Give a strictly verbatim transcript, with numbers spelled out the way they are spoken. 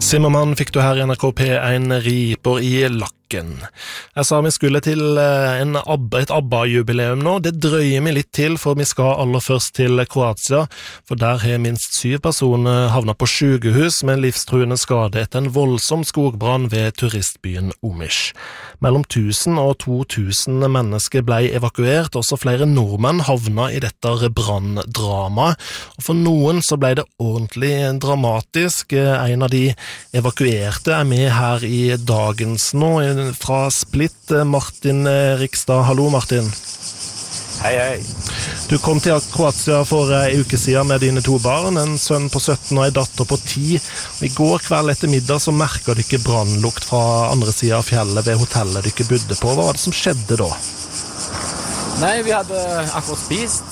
Zimmermann fikk du her i N R K P en riper i lakken. Jeg sa vi skulle til en ABBA, et ABBA-jubileum nå. Det drøyer vi litt til, for vi skal aller først til Kroatia, for der har minst syv personer havnet på sykehus med livstruende skade etter en voldsom skogbrann ved turistbyen Omiš. Mellom tusen og to tusen mennesker ble evakuert, også flere nordmenn havnet i dette branndrama. Og for noen så ble det ordentlig dramatisk. En av de evakuerte er med her i dagens nå, fra Split. Martin Rikstad. Hallo, Martin. Hei, hei. Du kom til Kroatia for en uke siden med dine to barn, en sønn på sytten og en datter på ti. I går kveld etter middag så merket du ikke brannlukt fra andre siden av fjellet ved hotellet du ikke bodde på. Hva var det som skjedde da? Nei, vi hadde akkurat spist,